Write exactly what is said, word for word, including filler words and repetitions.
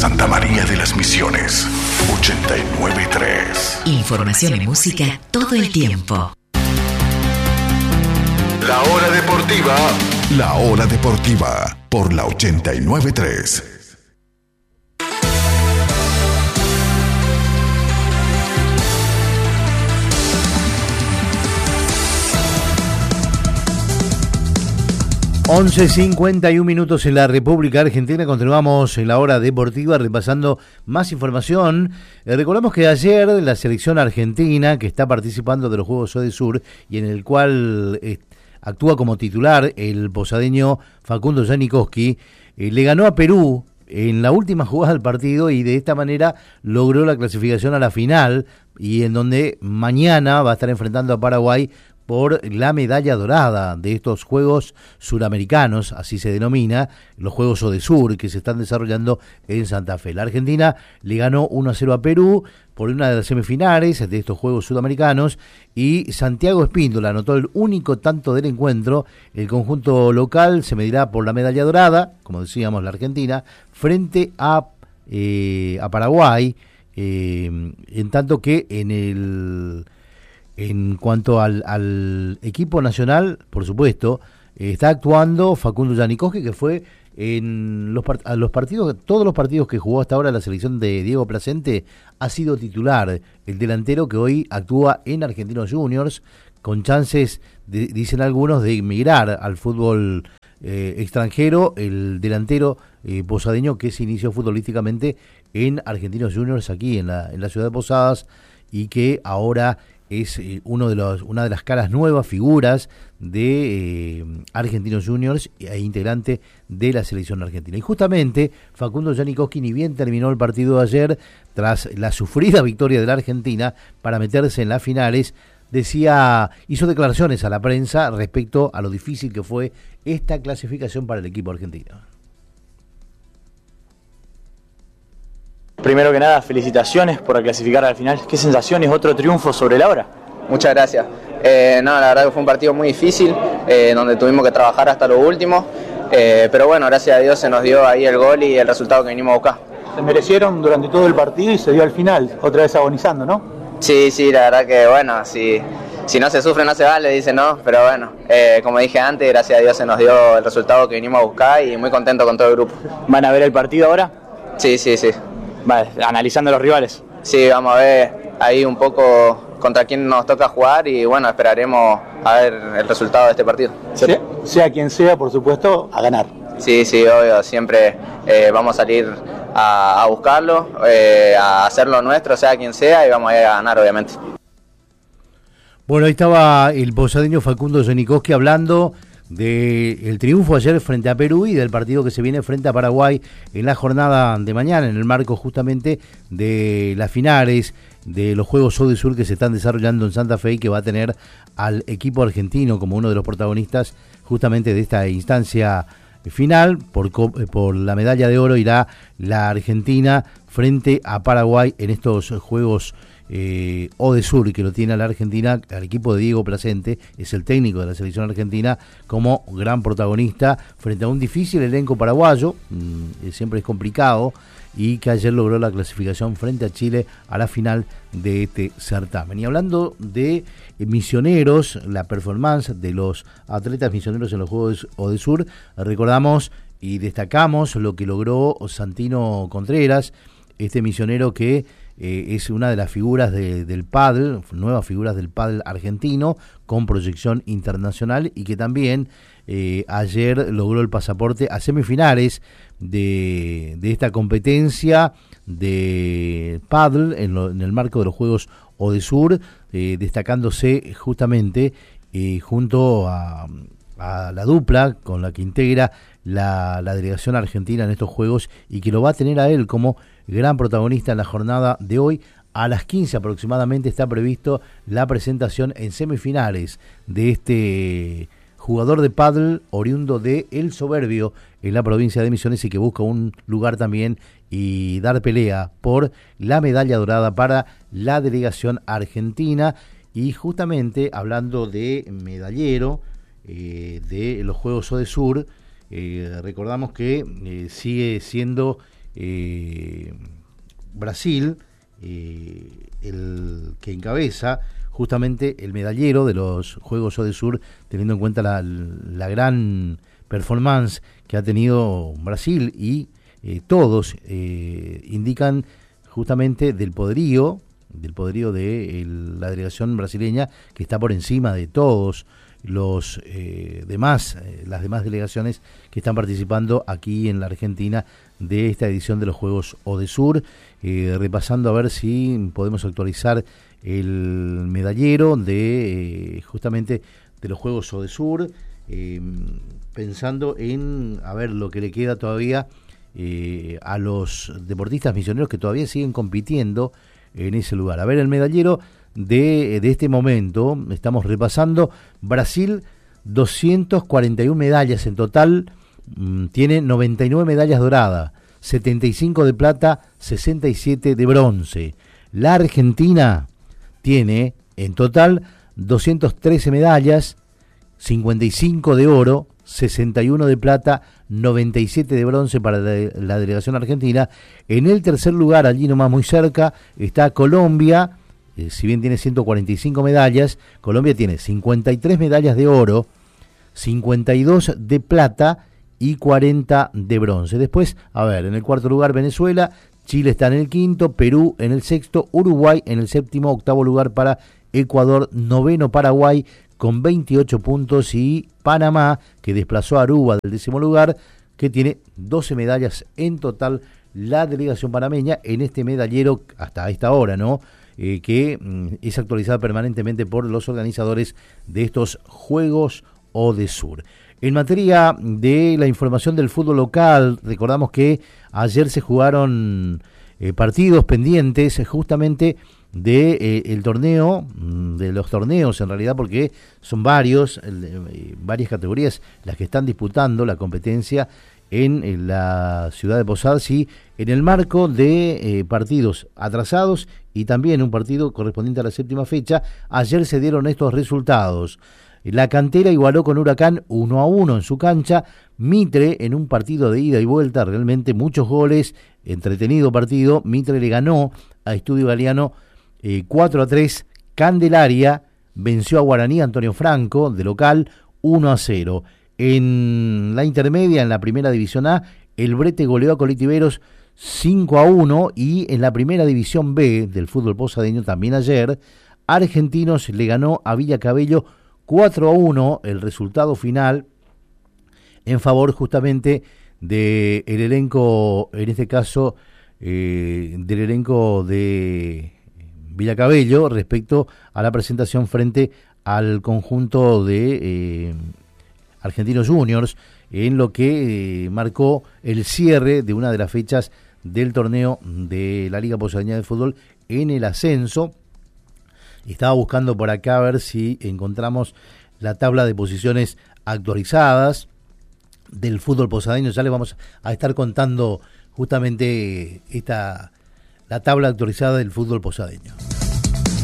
Santa María de las Misiones, ochenta y nueve punto tres. Información y música todo el tiempo. La Hora Deportiva. La Hora Deportiva por la ochenta y nueve punto tres. once cincuenta y un minutos en la República Argentina. Continuamos en la Hora Deportiva repasando más información. Eh, recordamos que ayer la selección argentina, que está participando de los Juegos Odesur y en el cual eh, actúa como titular el posadeño Facundo Janikowski, eh, le ganó a Perú en la última jugada del partido y de esta manera logró la clasificación a la final, y en donde mañana va a estar enfrentando a Paraguay por la medalla dorada de estos Juegos Suramericanos, así se denomina, los Juegos Odesur, que se están desarrollando en Santa Fe. La Argentina le ganó uno a cero a Perú por una de las semifinales de estos Juegos Sudamericanos, y Santiago Espíndola anotó el único tanto del encuentro. El conjunto local se medirá por la medalla dorada, como decíamos, la Argentina, frente a, eh, a Paraguay, eh, en tanto que en el... En cuanto al, al equipo nacional, por supuesto, eh, está actuando Facundo Janikowski, que fue en los, part- a los partidos, todos los partidos que jugó hasta ahora la selección de Diego Placente, ha sido titular. El delantero que hoy actúa en Argentinos Juniors, con chances, de, dicen algunos, de emigrar al fútbol eh, extranjero. El delantero eh, posadeño que se inició futbolísticamente en Argentinos Juniors aquí en la, en la ciudad de Posadas, y que ahora es eh, uno de los, una de las caras nuevas, figuras de eh, Argentinos Juniors e integrante de la selección argentina. Y justamente Facundo Janikowski, ni bien terminó el partido de ayer, tras la sufrida victoria de la Argentina para meterse en las finales, decía, hizo declaraciones a la prensa respecto a lo difícil que fue esta clasificación para el equipo argentino. Primero que nada, felicitaciones por clasificar al final. ¿Qué sensaciones? ¿Otro triunfo sobre la hora? Muchas gracias. Eh, no, la verdad que fue un partido muy difícil, eh, donde tuvimos que trabajar hasta lo último, eh, pero bueno, gracias a Dios se nos dio ahí el gol y el resultado que venimos a buscar. Se merecieron durante todo el partido y se dio al final, otra vez agonizando, ¿no? Sí, sí, la verdad que bueno, si, si no se sufre no se vale, dice no, pero bueno, eh, como dije antes, gracias a Dios se nos dio el resultado que venimos a buscar y muy contento con todo el grupo. ¿Van a ver el partido ahora? Sí, sí, sí. Vale, analizando los rivales. Sí, vamos a ver ahí un poco contra quién nos toca jugar y bueno, esperaremos a ver el resultado de este partido. Sea, sea quien sea, por supuesto, a ganar. Sí, sí, obvio, siempre eh, vamos a salir a, a buscarlo, eh, a hacer lo nuestro, sea quien sea, y vamos a ir a ganar, obviamente. Bueno, ahí estaba el posadeño Facundo Janikowski hablando del triunfo ayer frente a Perú y del partido que se viene frente a Paraguay en la jornada de mañana, en el marco justamente de las finales de los Juegos Odesur que se están desarrollando en Santa Fe, y que va a tener al equipo argentino como uno de los protagonistas justamente de esta instancia final. Por, por la medalla de oro irá la Argentina frente a Paraguay en estos Juegos Eh, Odesur, que lo tiene a la Argentina, al equipo de Diego Placente, es el técnico de la selección argentina, como gran protagonista frente a un difícil elenco paraguayo, mmm, siempre es complicado, y que ayer logró la clasificación frente a Chile a la final de este certamen. Y hablando de eh, misioneros, la performance de los atletas misioneros en los Juegos Odesur, recordamos y destacamos lo que logró Santino Contreras, este misionero que Eh, es una de las figuras de, del pádel, nuevas figuras del pádel argentino con proyección internacional, y que también eh, ayer logró el pasaporte a semifinales de, de esta competencia de pádel en, lo, en el marco de los Juegos Odesur, eh, destacándose justamente eh, junto a, a la dupla con la que integra la, la delegación argentina en estos Juegos, y que lo va a tener a él como gran protagonista en la jornada de hoy. A las quince aproximadamente está previsto la presentación en semifinales de este jugador de pádel oriundo de El Soberbio en la provincia de Misiones, y que busca un lugar también y dar pelea por la medalla dorada para la delegación argentina. Y justamente hablando de medallero eh, de los Juegos Odesur, eh, recordamos que eh, sigue siendo eh, Brasil, eh, el que encabeza justamente el medallero de los Juegos Odesur, teniendo en cuenta la, la gran performance que ha tenido Brasil y eh, todos eh, indican justamente del poderío, del poderío de el, la delegación brasileña, que está por encima de todos los eh, demás, eh, las demás delegaciones que están participando aquí en la Argentina de esta edición de los Juegos Odesur, eh, repasando a ver si podemos actualizar el medallero de eh, justamente de los Juegos Odesur, eh, pensando en a ver lo que le queda todavía eh, a los deportistas misioneros que todavía siguen compitiendo en ese lugar. A ver, el medallero de, de este momento, estamos repasando: Brasil, doscientas cuarenta y una medallas en total, mmm, tiene noventa y nueve medallas doradas, setenta y cinco de plata, sesenta y siete de bronce. La Argentina tiene en total doscientas trece medallas, cincuenta y cinco de oro, sesenta y uno de plata, noventa y siete de bronce para la, la delegación argentina. En el tercer lugar, allí nomás muy cerca, está Colombia, eh, si bien tiene ciento cuarenta y cinco medallas, Colombia tiene cincuenta y tres medallas de oro, cincuenta y dos de plata y cuarenta de bronce. Después, a ver, en el cuarto lugar Venezuela, Chile está en el quinto, Perú en el sexto, Uruguay en el séptimo, octavo lugar para Ecuador, noveno Paraguay con veintiocho puntos, y Panamá, que desplazó a Aruba del décimo lugar, que tiene doce medallas en total, la delegación panameña en este medallero hasta esta hora, ¿no? Eh, que mm, es actualizada permanentemente por los organizadores de estos Juegos Odesur. En materia de la información del fútbol local, recordamos que ayer se jugaron eh, partidos pendientes justamente de eh, el torneo, de los torneos en realidad, porque son varios, eh, varias categorías las que están disputando la competencia en, en la ciudad de Posadas, y en el marco de eh, partidos atrasados y también un partido correspondiente a la séptima fecha, ayer se dieron estos resultados. La Cantera igualó con Huracán uno a uno en su cancha. Mitre, en un partido de ida y vuelta, realmente muchos goles, entretenido partido, Mitre le ganó a Estudio Galeano eh, cuatro a tres. Candelaria venció a Guaraní Antonio Franco de local uno a cero. En la intermedia, en la primera división A, el Brete goleó a Colectiveros cinco a uno, y en la primera división B del fútbol posadeño también ayer, Argentinos le ganó a Villa Cabello cuatro a uno, el resultado final en favor justamente del elenco, en este caso eh, del elenco de Villa Cabello, respecto a la presentación frente al conjunto de eh, Argentinos Juniors, en lo que eh, marcó el cierre de una de las fechas del torneo de la Liga Posadeña de Fútbol en el ascenso. Estaba buscando por acá a ver si encontramos la tabla de posiciones actualizadas del fútbol posadeño. Ya les vamos a estar contando justamente esta la tabla actualizada del fútbol posadeño.